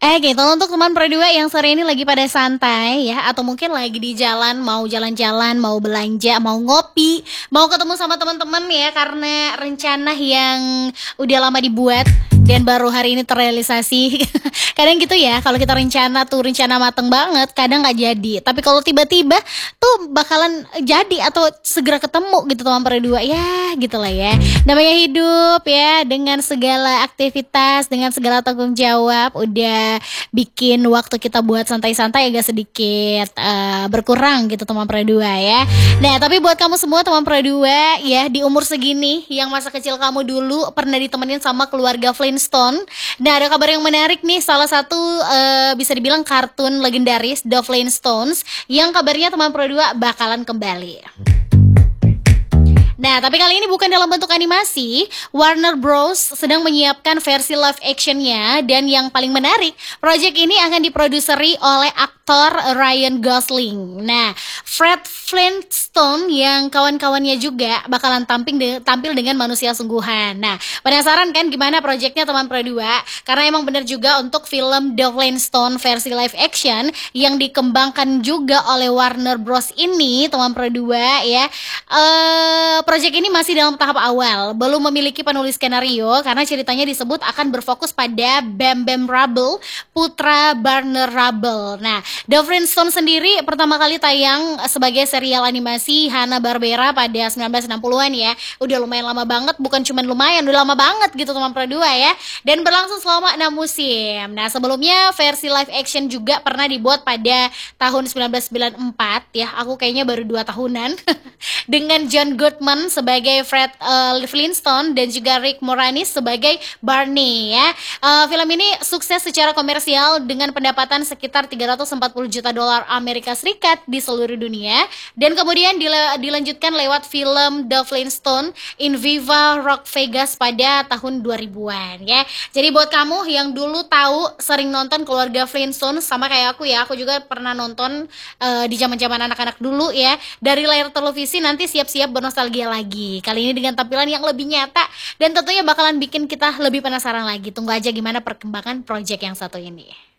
Gitu untuk teman berdua yang sore ini lagi pada santai ya, atau mungkin lagi di jalan, mau jalan-jalan, mau belanja, mau ngopi, mau ketemu sama teman-teman ya, karena rencana yang udah lama dibuat dan baru hari ini terrealisasi. Kadang gitu ya, kalau kita rencana tuh rencana mateng banget, kadang nggak jadi. Tapi kalau tiba-tiba tuh bakalan jadi atau segera ketemu gitu teman berdua ya, gitulah ya. Namanya hidup ya, dengan segala aktivitas, dengan segala tanggung jawab, udah bikin waktu kita buat santai-santai agak sedikit berkurang gitu teman dua ya. Nah, tapi buat kamu semua teman dua ya, di umur segini yang masa kecil kamu dulu pernah ditemenin sama keluarga Flintstone. Nah, ada kabar yang menarik nih, salah satu bisa dibilang kartun legendaris The Flintstones yang kabarnya teman dua bakalan kembali. Nah, tapi kali ini bukan dalam bentuk animasi. Warner Bros sedang menyiapkan versi live actionnya, dan yang paling menarik, proyek ini akan diproduseri oleh aktor Ryan Gosling. Nah, Fred Flintstone yang kawan-kawannya juga bakalan tampil dengan manusia sungguhan. Nah, penasaran kan gimana proyeknya teman berdua? Karena emang bener juga untuk film The Flintstone versi live action yang dikembangkan juga oleh Warner Bros ini teman berdua ya. Proyek ini masih dalam tahap awal, belum memiliki penulis skenario karena ceritanya disebut akan berfokus pada Bam Bam Rubble, putra Barney Rubble. Nah, The Flintstones sendiri pertama kali tayang sebagai serial animasi Hanna-Barbera pada 1960-an ya. Udah lumayan lama banget, bukan cuma lumayan, udah lama banget gitu teman berdua ya. Dan berlangsung selama 6 musim. Nah, sebelumnya versi live action juga pernah dibuat pada tahun 1994 ya. Aku kayaknya baru 2 tahunan. Dengan John Goodman sebagai Fred Flintstone dan juga Rick Moranis sebagai Barney ya. Film ini sukses secara komersial dengan pendapatan sekitar 340 juta dolar Amerika Serikat di seluruh dunia, dan kemudian dilanjutkan lewat film The Flintstone in Viva Rock Vegas pada tahun 2000-an ya. Jadi buat kamu yang dulu tahu sering nonton keluarga Flintstone sama kayak aku ya, aku juga pernah nonton di zaman-zaman anak-anak dulu ya. Dari layar televisi nanti siap-siap bernostalgia lagi. Kali ini dengan tampilan yang lebih nyata dan tentunya bakalan bikin kita lebih penasaran lagi. Tunggu aja gimana perkembangan project yang satu ini.